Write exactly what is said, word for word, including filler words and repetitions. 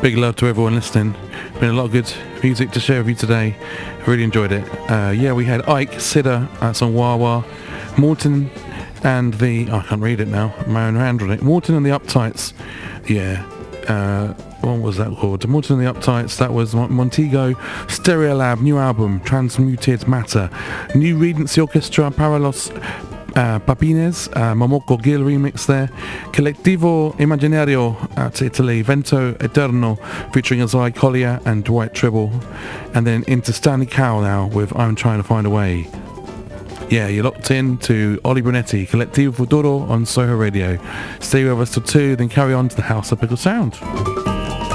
big love to everyone listening. Been a lot of good music to share with you today. I really enjoyed it. Uh, yeah, we had Ike, Sidda, that's on Wawa, Morton and the... Oh, I can't read it now. My own hand on it. Morton and the Uptights. Yeah. Uh, what was that called? Morton and the Uptights. That was Montego, Stereolab, new album, Transmuted Matter. New Regency Orchestra, Paralos... Uh, Papines, uh, Momoko Gil remix there. Collettivo Immaginario out to Italy. Vento Eterno featuring Azai Collier and Dwight Tribble. And then into Stanley Cowell now with I'm Trying to Find a Way. Yeah, you're locked in to Oli Brunetti, Collettivo Futuro on Soho Radio. Stay with us till two, then carry on to the House of Pickle Sound.